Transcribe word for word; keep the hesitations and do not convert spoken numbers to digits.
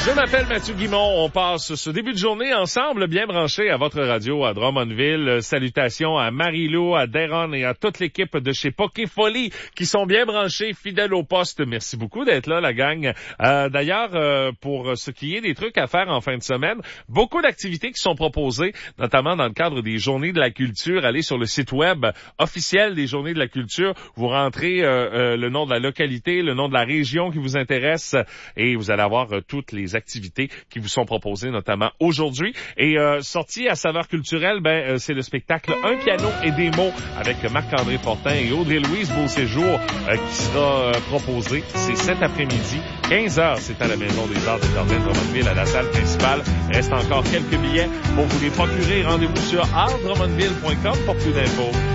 Je m'appelle Mathieu Guimond. On passe ce début de journée ensemble, bien branché à votre radio à Drummondville. Salutations à Marie-Lou, à Deron et à toute l'équipe de chez Poké Folie qui sont bien branchés, fidèles au poste. Merci beaucoup d'être là, la gang. Euh, d'ailleurs, euh, pour ce qui est des trucs à faire en fin de semaine, beaucoup d'activités qui sont proposées, notamment dans le cadre des Journées de la Culture. Allez sur le site web officiel des Journées de la Culture. Vous rentrez euh, euh, le nom de la localité, le nom de la région qui vous intéresse et vous allez avoir euh, toutes les activités qui vous sont proposées, notamment aujourd'hui. Et euh, sortie à saveur culturelle, ben euh, c'est le spectacle Un piano et des mots avec Marc-André Fortin et Audrey-Louise Beauséjour euh, qui sera euh, proposé. C'est cet après-midi, quinze heures, c'est à la Maison des Arts de Jardin de Drummondville, à la salle principale. Il reste encore quelques billets pour vous les procurer. Rendez-vous sur art drummondville point com pour plus d'infos.